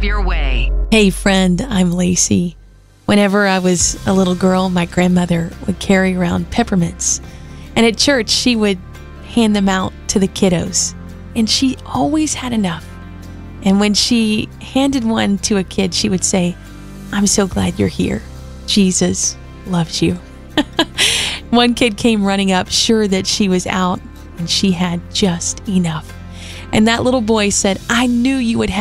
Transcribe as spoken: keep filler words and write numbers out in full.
have your way. Hey friend, I'm Lacey. Whenever I was a little girl, my grandmother would carry around peppermints. And at church, she would hand them out to the kiddos. And she always had enough. And when she handed one to a kid, she would say, "I'm so glad you're here. Jesus loves you." One kid came running up, sure that she was out, and she had just enough. And that little boy said, "I knew you would have